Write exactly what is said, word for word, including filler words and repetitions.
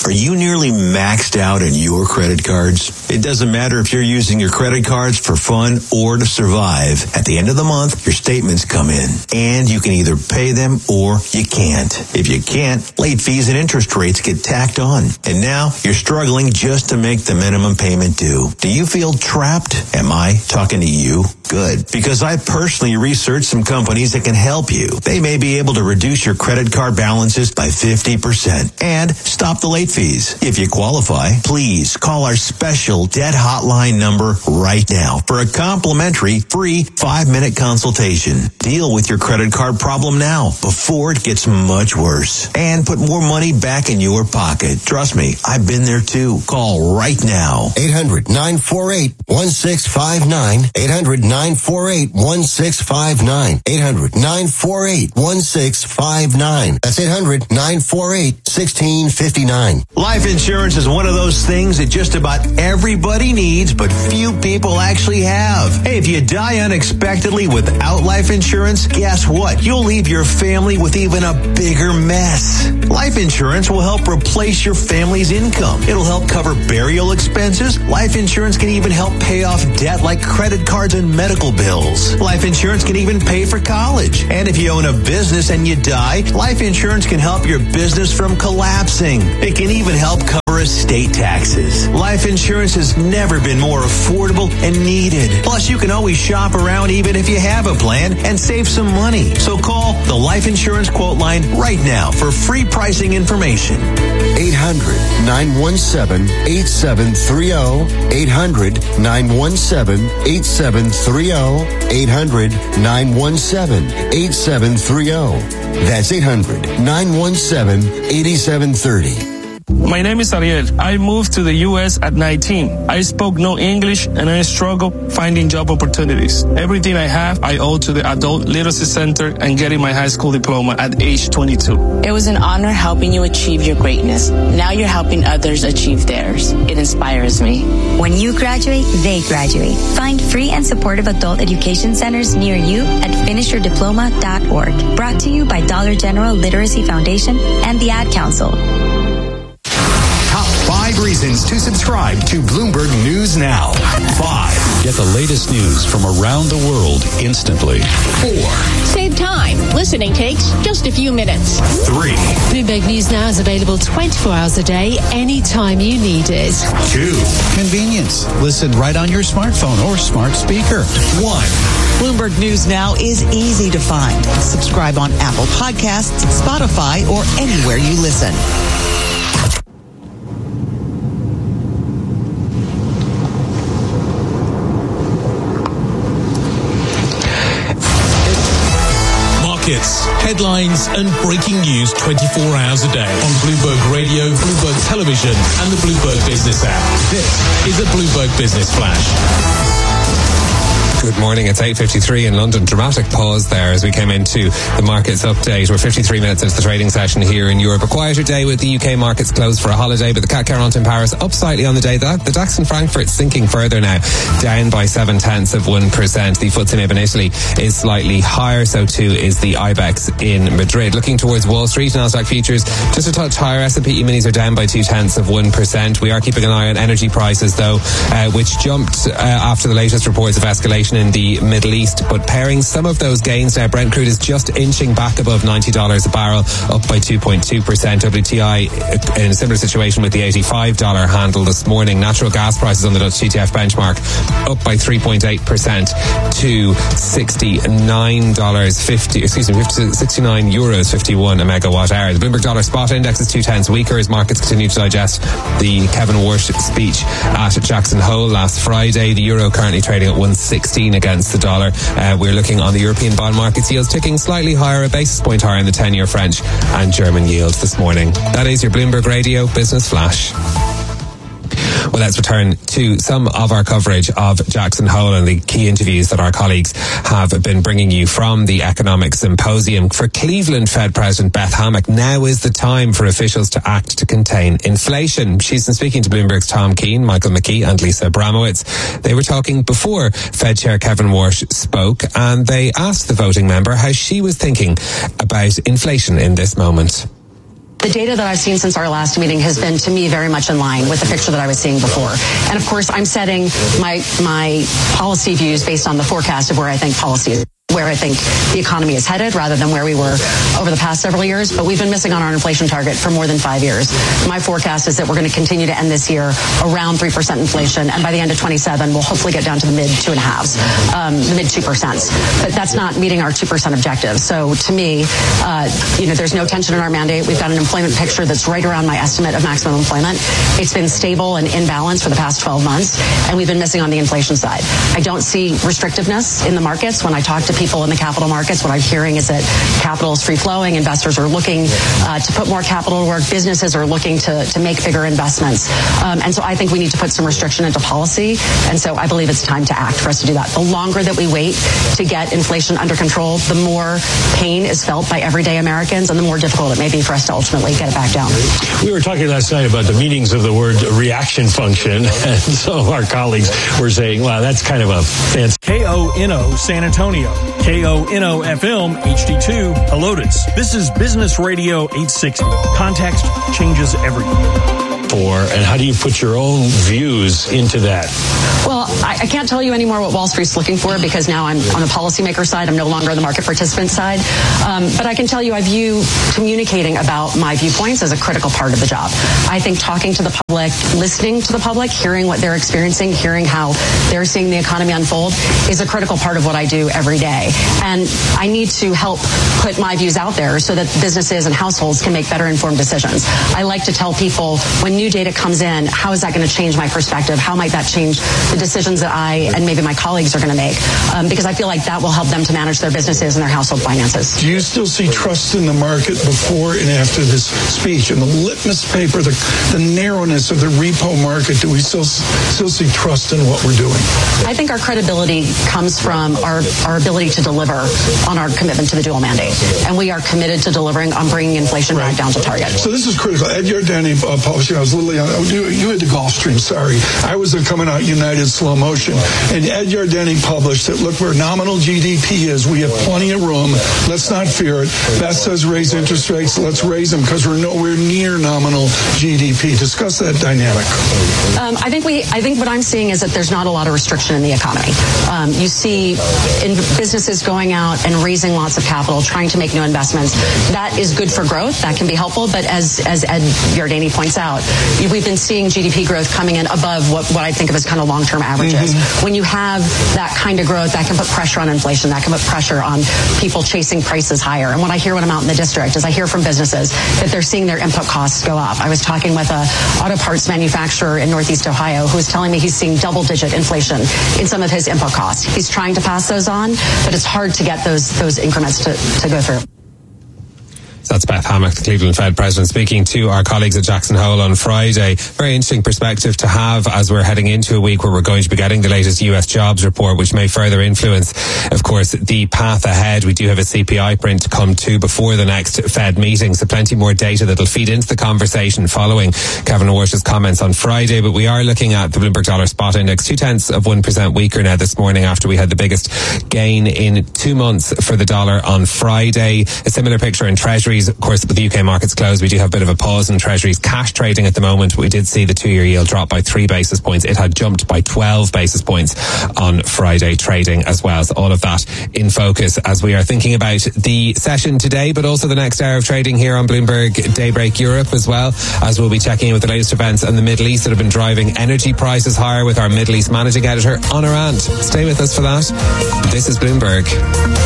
Are you nearly maxed out in your credit cards? It doesn't matter if you're using your credit cards for fun or to survive. At the end of the month, your statements come in, and you can either pay them or you can't. If you can't, late fees and interest rates get tacked on. And now you're struggling just to make the minimum payment due. Do you feel trapped? Am I talking to you? Good. Because I personally researched some companies that can help you. They may be able to reduce your credit card balances by fifty percent and stop the late fees. If you qualify, please call our special debt hotline number right now for a complimentary free five-minute consultation. Deal with your credit card problem now before it gets much worse and put more money back in your pocket. Trust me, I've been there too. Call right now. eight hundred, nine four eight, one six five nine. eight hundred, nine four eight, one six five nine. eight hundred, nine four eight, one six five nine. That's eight hundred, nine four eight, one six five nine. Life insurance is one of those things that just about everybody needs, but few people actually have. Hey, if you die unexpectedly without life insurance, guess what? You'll leave your family with even a bigger mess. Life insurance will help replace your family's income. It'll help cover burial expenses. Life insurance can even help pay off debt like credit cards and medical bills. Life insurance can even pay for college. And if you own a business and you die, life insurance can help your business from collapsing. It can even help cover estate taxes. Life insurance has never been more affordable and needed. Plus, you can always shop around even if you have a plan and save some money. So call the Life Insurance Quote Line right now for free pricing information. eight hundred, nine one seven, eight seven three zero. eight hundred, nine one seven, eight seven three zero. eight hundred, nine one seven, eight seven three zero. That's eight hundred, nine one seven, eight seven three zero. My name is Ariel. I moved to the U S at nineteen. I spoke no English and I struggled finding job opportunities. Everything I have, I owe to the Adult Literacy Center and getting my high school diploma at age twenty-two. It was an honor helping you achieve your greatness. Now you're helping others achieve theirs. It inspires me. When you graduate, they graduate. Find free and supportive adult education centers near you at finish your diploma dot org. Brought to you by Dollar General Literacy Foundation and the Ad Council. Five reasons to subscribe to Bloomberg News Now. Five. Get the latest news from around the world instantly. Four. Save time. Listening takes just a few minutes. Three. Bloomberg News Now is available twenty-four hours a day, anytime you need it. Two. Convenience. Listen right on your smartphone or smart speaker. One. Bloomberg News Now is easy to find. Subscribe on Apple Podcasts, Spotify, or anywhere you listen. Headlines and breaking news twenty-four hours a day on Bloomberg Radio, Bloomberg Television and the Bloomberg Business app. This is a Bloomberg Business Flash. Good morning. It's eight fifty-three in London. Dramatic pause there as we came into the markets update. We're fifty-three minutes into the trading session here in Europe. A quieter day with the U K markets closed for a holiday, but the C A C quarante in Paris up slightly on the day. The, the DAX in Frankfurt sinking further now, down by seven tenths of one percent. The F T S E M I B in Italy is slightly higher, so too is the I BEX in Madrid. Looking towards Wall Street, Nasdaq futures just a touch higher. S and P E-minis are down by two tenths of one percent. We are keeping an eye on energy prices though, uh, which jumped uh, after the latest reports of escalation in the Middle East, but paring some of those gains now. Brent crude is just inching back above ninety dollars a barrel, up by two point two percent. W T I in a similar situation with the eighty-five dollars handle this morning. Natural gas prices on the Dutch T T F benchmark up by three point eight percent to sixty-nine dollars fifty, excuse me, sixty-nine euros fifty-one a megawatt hour. The Bloomberg Dollar Spot Index is two tenths weaker as markets continue to digest the Kevin Walsh speech at Jackson Hole last Friday. The euro currently trading at one sixteen against the dollar. Uh, we're looking on the European bond markets, yields ticking slightly higher, a basis point higher in the ten-year French and German yields this morning. That is your Bloomberg Radio Business Flash. Well, let's return to some of our coverage of Jackson Hole and the key interviews that our colleagues have been bringing you from the Economic Symposium. For Cleveland Fed President Beth Hammack, now is the time for officials to act to contain inflation. She's been speaking to Bloomberg's Tom Keane, Michael McKee and Lisa Abramowitz. They were talking before Fed Chair Kevin Walsh spoke, and they asked the voting member how she was thinking about inflation in this moment. The data that I've seen since our last meeting has been, to me, very much in line with the picture that I was seeing before. And of course, I'm setting my my policy views based on the forecast of where I think policy is, where I think the economy is headed, rather than where we were over the past several years. But we've been missing on our inflation target for more than five years. My forecast is that we're going to continue to end this year around three percent inflation, and by the end of twenty-seven, we'll hopefully get down to the mid two and a halves, um, the mid two percent. But that's not meeting our two percent objective. So to me, uh, you know, there's no tension in our mandate. We've got an employment picture that's right around my estimate of maximum employment. It's been stable and in balance for the past twelve months, and we've been missing on the inflation side. I don't see restrictiveness in the markets. When I talk to people in the capital markets, what I'm hearing is that capital is free-flowing. Investors are looking uh, to put more capital to work. Businesses are looking to, to make bigger investments. Um, and so I think we need to put some restriction into policy. And so I believe it's time to act for us to do that. The longer that we wait to get inflation under control, the more pain is felt by everyday Americans, and the more difficult it may be for us to ultimately get it back down. We were talking last night about the meanings of the word reaction function, and some of our colleagues were saying, wow, that's kind of a fancy. K O N O San Antonio. K O N O F M H D two Helotes. This is Business Radio eight sixty. Context changes everything. For, and how do you put your own views into that? Well, I, I can't tell you anymore what Wall Street's looking for, because now I'm on the policymaker side. I'm no longer on the market participant side. Um, but I can tell you I view communicating about my viewpoints as a critical part of the job. I think talking to the public, listening to the public, hearing what they're experiencing, hearing how they're seeing the economy unfold is a critical part of what I do every day. And I need to help put my views out there so that businesses and households can make better informed decisions. I like to tell people, when new data comes in, how is that going to change my perspective? How might that change the decisions that I and maybe my colleagues are going to make? Um, because I feel like that will help them to manage their businesses and their household finances. Do you still see trust in the market before and after this speech? And the litmus paper, the, the narrowness of the repo market, do we still still see trust in what we're doing? I think our credibility comes from our, our ability to deliver on our commitment to the dual mandate. And we are committed to delivering on bringing inflation right back down to target. So this is critical. Ed Yardeni uh, published, I was literally on, you, you had the Gulfstream, sorry. I was coming out United slow motion. And Ed Yardeni published that, look, where nominal G D P is, we have plenty of room. Let's not fear it. Beth says raise interest rates. Let's raise them because we're nowhere near nominal G D P. Discuss that dynamic. Um, I think we. I think what I'm seeing is that there's not a lot of restriction in the economy. Um, you see in businesses going out and raising lots of capital, trying to make new investments. That is good for growth. That can be helpful. But as as Ed Yardeni points out, we've been seeing G D P growth coming in above what, what I think of as kind of long-term averages. Mm-hmm. When you have that kind of growth, that can put pressure on inflation. That can put pressure on people chasing prices higher. And what I hear when I'm out in the district is I hear from businesses that they're seeing their input costs go up. I was talking with a auto parts manufacturer in Northeast Ohio who was telling me he's seeing double-digit inflation in some of his input costs. He's trying to pass those on, but it's hard to get those those increments to, to go through. So that's Beth Hammack, the Cleveland Fed president, speaking to our colleagues at Jackson Hole on Friday. Very interesting perspective to have as we're heading into a week where we're going to be getting the latest U S jobs report, which may further influence, of course, the path ahead. We do have a C P I print to come to before the next Fed meeting, so plenty more data that'll feed into the conversation following Kevin Walsh's comments on Friday. But we are looking at the Bloomberg Dollar Spot Index, two tenths of one percent weaker now this morning after we had the biggest gain in two months for the dollar on Friday. A similar picture in Treasuries. Of course, with the U K markets closed, we do have a bit of a pause in Treasuries cash trading at the moment. We did see the two-year yield drop by three basis points. It had jumped by twelve basis points on Friday trading as well. So all of that in focus as we are thinking about the session today, but also the next hour of trading here on Bloomberg Daybreak Europe as well, as we'll be checking in with the latest events in the Middle East that have been driving energy prices higher with our Middle East managing editor, Anna Rand. Stay with us for that. This is Bloomberg.